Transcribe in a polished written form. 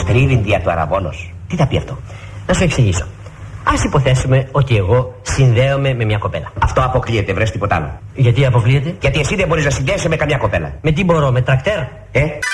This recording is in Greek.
τρίβιν δια του αραβόλος. Τι θα πει αυτό? Να σου εξηγήσω. Ας υποθέσουμε ότι εγώ συνδέομαι με μια κοπέλα. Αυτό αποκλείεται, βρες τίποτα άλλο. Γιατί αποκλείεται? Γιατί εσύ δεν μπορείς να συνδέεσαι με καμιά κοπέλα. Με τι μπορώ, με τρακτέρ?